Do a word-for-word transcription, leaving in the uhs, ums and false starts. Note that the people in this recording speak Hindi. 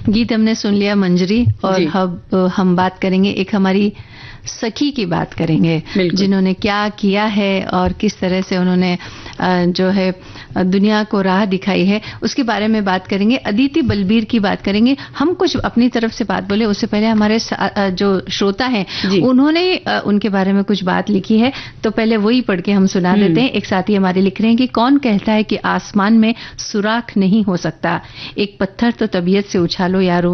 गीत हमने सुन लिया मंजरी, और अब हम बात करेंगे एक हमारी सखी की बात करेंगे, जिन्होंने क्या किया है और किस तरह से उन्होंने जो है दुनिया को राह दिखाई है, उसके बारे में बात करेंगे। अदिति बलबीर की बात करेंगे। हम कुछ अपनी तरफ से बात बोले उससे पहले हमारे जो श्रोता हैं उन्होंने उनके बारे में कुछ बात लिखी है, तो पहले वही पढ़ के हम सुना देते हैं। एक साथी हमारे लिख रहे हैं कि कौन कहता है कि आसमान में सुराख नहीं हो सकता, एक पत्थर तो तबीयत से उछालो यारो,